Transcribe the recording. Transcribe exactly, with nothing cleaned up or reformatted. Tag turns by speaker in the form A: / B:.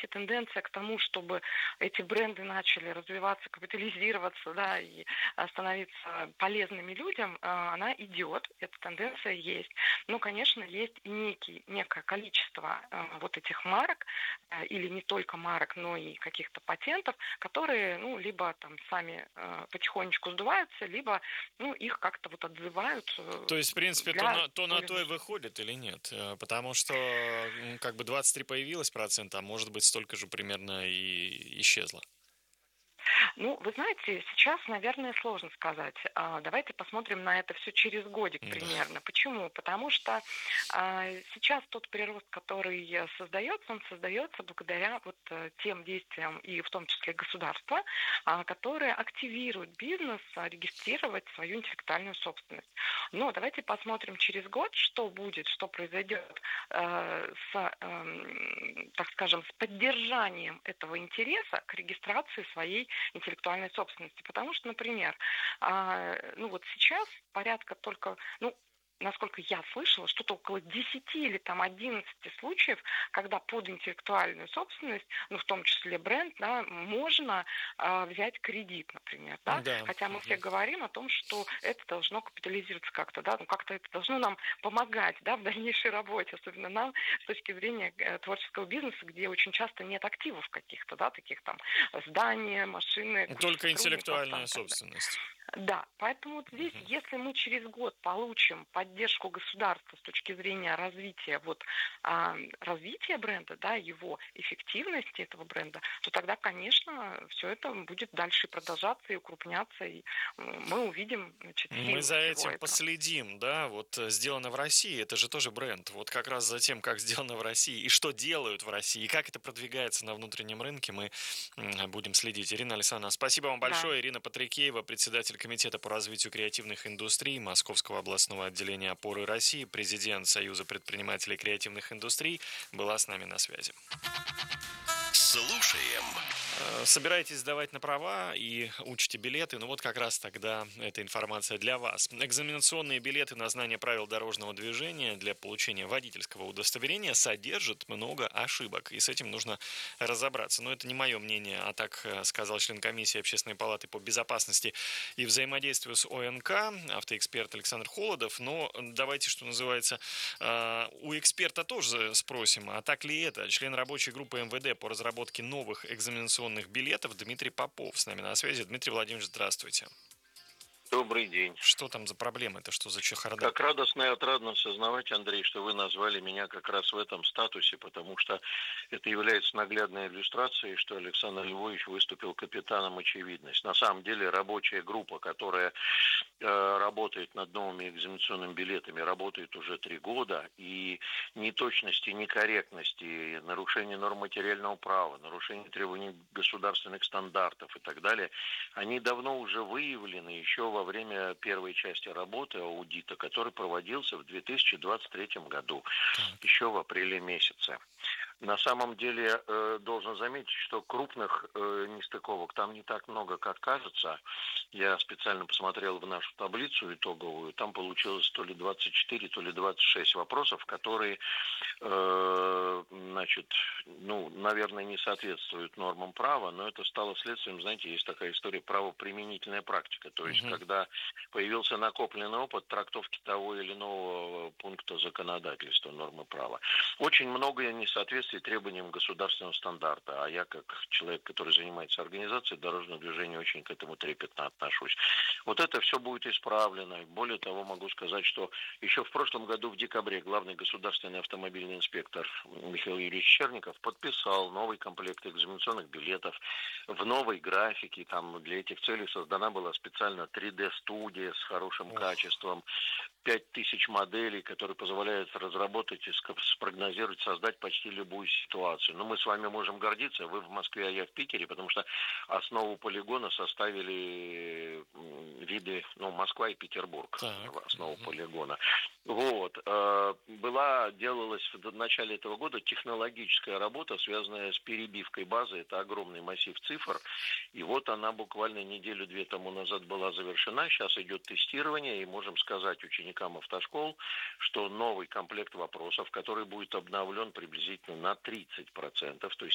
A: все-таки тенденция к тому, чтобы эти бренды начали развиваться, капитализироваться, да, и а, становиться полезными людям, а, она идет, эта тенденция есть. Но, конечно, есть и некий, некое количество а, вот этих марок, а, или не только марок, но и каких-то патентов, которые, ну, либо там сами а, потихонечку сдуваются, либо, ну, их как-то вот отзывают э,
B: То есть, в принципе, то
A: для
B: на, то на
A: более
B: то и
A: нужных.
B: выходит или нет? Э, Потому что м, как бы двадцать три появилось процента, а может быть столько же примерно и исчезло.
A: Ну, вы знаете, сейчас, наверное, сложно сказать. А, Давайте посмотрим на это все через годик
B: Да.
A: примерно. Почему? Потому что а, сейчас тот прирост, который э, создается, он создается благодаря вот э, тем действиям и в том числе государства, а, которые активируют бизнес а, регистрировать свою интеллектуальную собственность. Но давайте посмотрим через год, что будет, что произойдет э, с, эм, так скажем, с поддержанием этого интереса к регистрации своей интеллектуальной собственности. Потому что, например, а, ну вот сейчас порядка только, ну, насколько я слышала, что-то около десяти или там одиннадцати случаев, когда под интеллектуальную собственность, ну, в том числе бренд, да, можно а, взять кредит, например, да,
B: Да.
A: хотя мы все
B: Мгм.
A: говорим о том, что это должно капитализироваться как-то, да, ну, как-то это должно нам помогать, да, в дальнейшей работе, особенно нам с точки зрения э, творческого бизнеса, где очень часто нет активов каких-то, да, таких там здания, машины, куча
B: Только
A: сотрудников там
B: интеллектуальная
A: и так далее.
B: собственность.
A: Да, поэтому вот здесь,
B: Мгм.
A: если мы через год получим поддержку государства с точки зрения развития, вот, а, развития бренда, да, его эффективности этого бренда, то тогда, конечно, все это будет дальше продолжаться и укрупняться, и м, мы увидим, значит,
B: Мы
A: силу
B: за
A: всего
B: этим
A: этого.
B: последим, да, вот э, сделано в России, это же тоже бренд. Вот как раз за тем, как сделано в России, и что делают в России, и как это продвигается на внутреннем рынке, мы м, будем следить. Ирина Александровна, спасибо вам
A: Да.
B: большое. Ирина Патрикеева, председатель Комитета по развитию креативных индустрий Московского областного отделения опоры России, президент Союза предпринимателей креативных индустрий, была с нами на связи.
C: Слушаем.
B: Э, Собираетесь сдавать на права и учите билеты, ну вот как раз тогда эта информация для вас. Экзаменационные билеты на знание правил дорожного движения для получения водительского удостоверения содержат много ошибок, и с этим нужно разобраться. Но это не мое мнение, а так э, сказал член комиссии Общественной палаты по безопасности и взаимодействию с О Н К, автоэксперт Александр Холодов. Но давайте, что называется, э, у эксперта тоже спросим, а так ли это? Член рабочей группы М В Д по разработке новых экзаменационных билетов Дмитрий Попов с нами на связи. Дмитрий Владимирович, здравствуйте.
D: Добрый день.
B: Что там за проблемы? Это что за чехарда?
D: Как радостно и отрадно сознавать, Андрей, что вы назвали меня как раз в этом статусе, потому что это является наглядной иллюстрацией, что Александр Львович выступил капитаном очевидность. На самом деле рабочая группа, которая э, работает над новыми экзаменационными билетами, работает уже три года, и неточности, некорректности, нарушение норм материального права, нарушение требований государственных стандартов и так далее, они давно уже выявлены еще во время первой части работы аудита, который проводился в две тысячи двадцать третьем году,
B: Так.
D: еще в апреле месяце. На самом деле, э, должен заметить, что крупных э, нестыковок там не так много, как кажется. Я специально посмотрел в нашу таблицу итоговую, там получилось то ли двадцать четыре, то ли двадцать шесть вопросов, которые, э, значит, ну, наверное, не соответствуют нормам права, но это стало следствием, знаете, есть такая история правоприменительная практика, то есть
B: Мгм.
D: когда появился накопленный опыт трактовки того или иного пункта законодательства, нормы права. Очень многое несоответствий требованиям государственного стандарта, а я как человек, который занимается организацией дорожного движения, очень к этому трепетно отношусь. Вот это все будет исправлено. Более того, могу сказать, что еще в прошлом году в декабре главный государственный автомобильный инспектор Михаил Юрьевич Черников подписал новый комплект экзаменационных билетов в новой графике. Там для этих целей создана была специально три дэ-студия с хорошим
B: Ох.
D: качеством, пять тысяч моделей, которые позволяют разработать и спрогнозировать, создать почти любую ситуацию. Но мы с вами можем гордиться, вы в Москве, а я в Питере, потому что основу полигона составили виды, ну, Москва и Петербург,
B: Так.
D: основу
B: Мгм.
D: полигона. Вот. э, Была, делалась в начале этого года технологическая работа, связанная с перебивкой базы. Это огромный массив цифр. И вот она буквально неделю-две тому назад была завершена. Сейчас идет тестирование, и можем сказать ученикам автошкол, что новый комплект вопросов, который будет обновлен приблизительно на тридцать процентов, то есть